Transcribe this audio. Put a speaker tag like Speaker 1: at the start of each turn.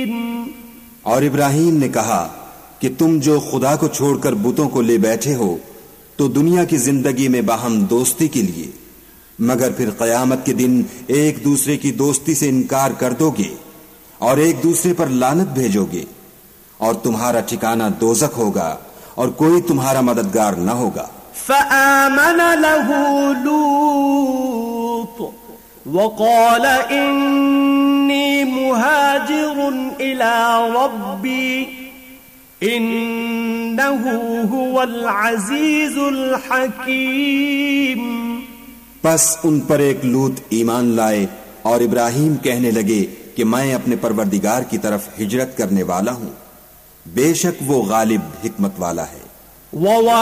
Speaker 1: और इब्राहीम ने कहा कि तुम जो खुदा को छोड़कर बुतों को ले बैठे हो तो दुनिया की जिंदगी में बाहम दोस्ती के लिए, मगर फिर क़यामत के दिन एक दूसरे की दोस्ती से इनकार कर दोगे और एक दूसरे पर लानत भेजोगे और तुम्हारा ठिकाना दोज़ख होगा और कोई तुम्हारा मददगार न होगा।
Speaker 2: फ़आमन लहू लूत वक़ाल इन्नी मुहाजिरुन इला रब्बी इन्नहु हुवल अज़ीज़ुल हकीम।
Speaker 1: बस उन पर एक लूत ईमान लाए और इब्राहीम कहने लगे कि मैं अपने परवरदिगार की तरफ हिजरत करने वाला हूं, बेशक वो गालिब हिकमत वाला है।